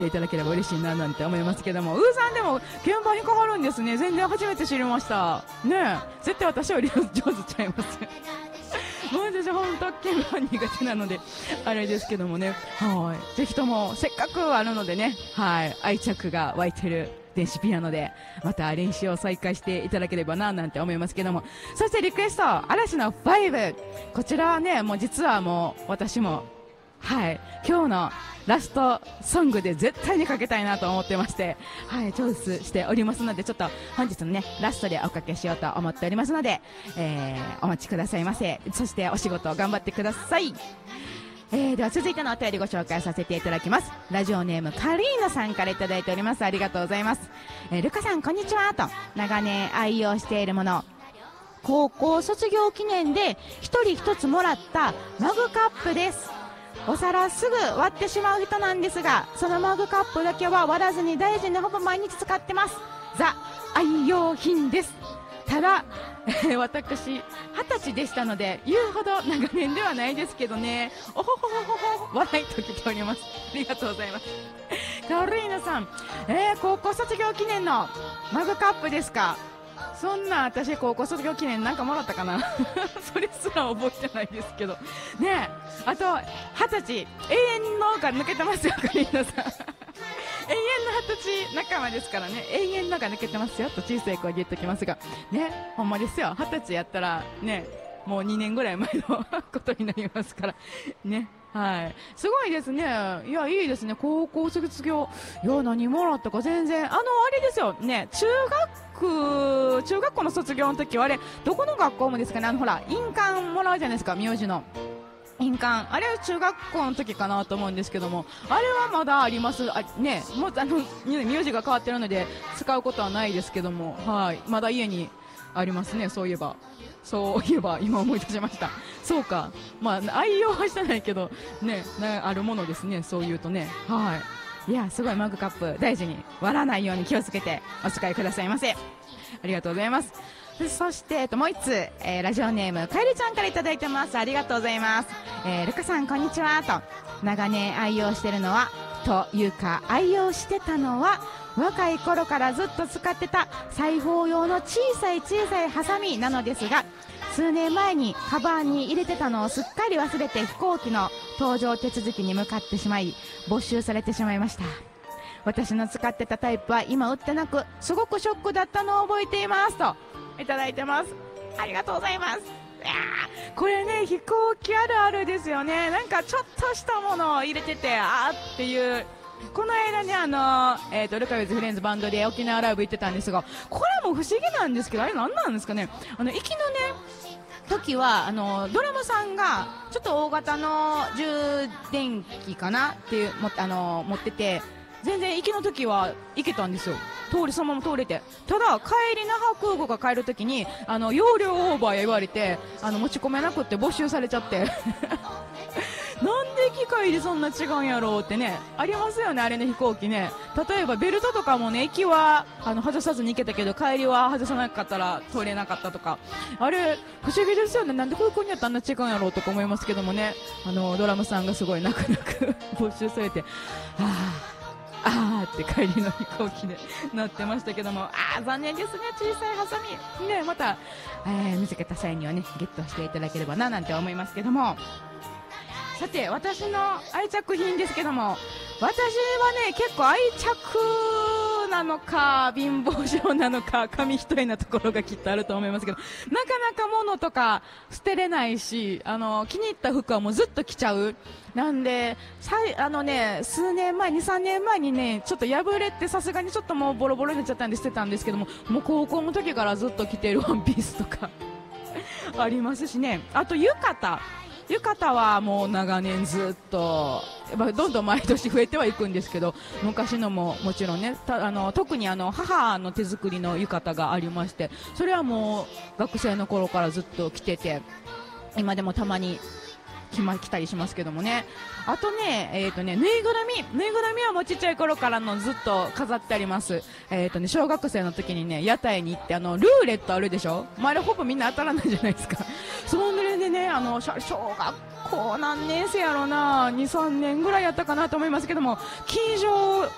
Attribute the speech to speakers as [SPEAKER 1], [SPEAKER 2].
[SPEAKER 1] いただければ嬉しいななんて思いますけども、さんでも鍵盤弾かはるんですね。全然初めて知りましたね。え絶対私より上手ちゃいますもう私本当鍵盤苦手なのであれですけどもね、はい、ぜひともせっかくあるのでね、はい、愛着が湧いてる電子ピアノでまた練習を再開していただければななんて思いますけども、そしてリクエスト嵐の5、こちらはね、もう実はもう私もはい今日のラストソングで絶対にかけたいなと思ってまして、はい、チョイスしておりますので、ちょっと本日のねラストでおかけしようと思っておりますので、お待ちくださいませ。そしてお仕事頑張ってください。では続いてのお便りご紹介させていただきます。ラジオネームカリーナさんからいただいております。ありがとうございます。ルカさんこんにちはと、長年愛用しているもの、高校卒業記念で一人一つもらったマグカップです。お皿すぐ割ってしまう人なんですが、そのマグカップだけは割らずに大事にほぼ毎日使ってます。ザ愛用品です。ただ私20歳でしたので言うほど長年ではないですけどね、おほほほほほ笑いと来ております。ありがとうございます。カルイーナさん、高校卒業記念のマグカップですか。そんな私高校卒業記念なんかもらったかなそれすら覚えてないですけどね。あと20歳、永遠のが抜けてますよカリーナさん永遠の20歳仲間ですからね、永遠のが抜けてますよと小さい声で言っておきますがね、ほんまですよ。20歳やったらね、もう2年ぐらい前のことになりますからね。はい、すごいですね。いや、いいですね。高校卒業、いや、何もらったか全然、あれですよね、中学校の卒業の時はあれ、どこの学校もですかね、ほら、印鑑もらうじゃないですか、名字の。印鑑、あれは中学校の時かなと思うんですけども、あれはまだあります。ね、もう名字が変わってるので使うことはないですけども、はい、まだ家にありますね。そういえば今思い出しました。そうか、まあ愛用はしてないけどね、あるものですね、そういうとね。はい、いや、すごいマグカップ大事に割らないように気をつけてお使いくださいませ。ありがとうございます。そして、もう一つ、ラジオネームかえりちゃんからいただいてます。ありがとうございます。ルカさんこんにちはと、長年愛用してるのはというか愛用してたのは若い頃からずっと使ってた裁縫用の小さいハサミなのですが、数年前にカバンに入れてたのをすっかり忘れて飛行機の搭乗手続きに向かってしまい没収されてしまいました。私の使ってたタイプは今売ってなく、すごくショックだったのを覚えていますといただいてます。ありがとうございます。いやこれね、飛行機あるあるですよね。なんかちょっとしたものを入れててっていう。この間ね、ルカウィズフレンズバンドで沖縄ライブ行ってたんですが、これも不思議なんですけど、あれ何なんですかね。行きのね時はドラムさんがちょっと大型の充電器かなっていう持ってて、全然行きの時は行けたんですよ。そのまま通れて。ただ帰り那覇空港が帰る時に容量オーバーや言われて持ち込めなくって没収されちゃってなんで機械でそんな違うんやろうってね、ありますよね、あれね、飛行機ね。例えばベルトとかもね、行きは外さずに行けたけど帰りは外さなかったら通れなかったとか、あれ不思議ですよね。なんで空港にあったらあんな違うんやろうとか思いますけどもね、ドラムさんがすごい泣く泣く没収されて、って帰りの飛行機で乗ってましたけども、残念ですね。小さいハサミね、また、見つけた際にはねゲットしていただければななんて思いますけども、さて私の愛着品ですけども、私はね結構愛着なのか貧乏症なのか紙一重なところがきっとあると思いますけど、なかなか物とか捨てれないし、気に入った服はもうずっと着ちゃう。なんで数年前、2、3年前にねちょっと破れて、さすがにちょっともうボロボロになっちゃったんで捨てたんですけども、もう高校の時からずっと着ているワンピースとかありますしね。あと浴衣はもう長年ずっとどんどん毎年増えてはいくんですけど、昔のももちろんね、特に母の手作りの浴衣がありまして、それはもう学生の頃からずっと着てて、今でもたまに着たりしますけどもね。あとね、ぬいぐるみはもうちっちゃい頃からのずっと飾ってあります。小学生の時にね屋台に行って、ルーレットあるでしょ、あれほぼみんな当たらないじゃないですか。それでね小学校何年生やろうな、2、3年ぐらいやったかなと思いますけども、金賞